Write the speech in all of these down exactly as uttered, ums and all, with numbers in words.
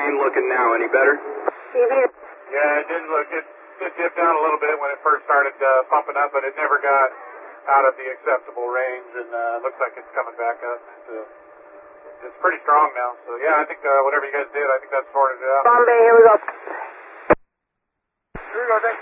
main looking now? Any better? Yeah, it did look, it did dip down a little bit when it first started uh, pumping up, but it never got out of the acceptable range, and uh, looks like it's coming back up. It's, uh, it's pretty strong now, so yeah, I think uh, whatever you guys did, I think that sorted it out. Bombay, here we go. Here we go, Dick.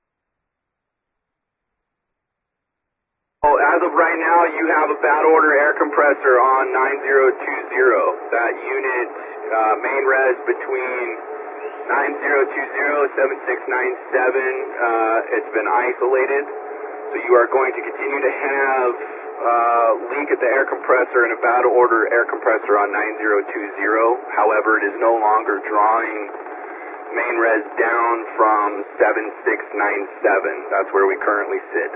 Oh, as of right now, you have a bad order air compressor on nine zero two zero. That unit, uh, main res between nine zero two zero, seven six nine seven, uh, it's been isolated. So you are going to continue to have uh, leak at the air compressor and a bad order air compressor on nine zero two zero. However, it is no longer drawing main res down from seven six nine seven. That's where we currently sit.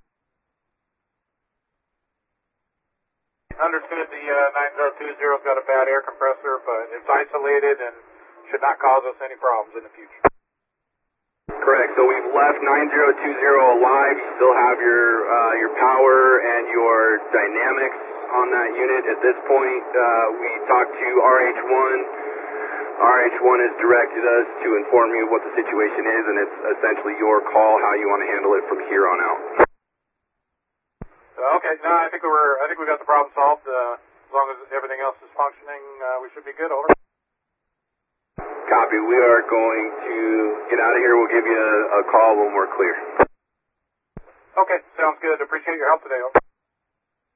Understood the uh, nine zero two zero's got a bad air compressor, but it's isolated and should not cause us any problems in the future. Correct. So we've left nine zero two zero alive. You still have your uh, your power and your dynamics on that unit. At this point, uh, we talked to R H one. R H one has directed us to inform you what the situation is, and it's essentially your call how you want to handle it from here on out. Uh, okay. No, I think we were. I think we got the problem solved. Uh, as long as everything else is functioning, uh, we should be good. Over. Copy. We are going to get out of here. We'll give you a, a call when we're clear. Okay, sounds good. Appreciate your help today. Over.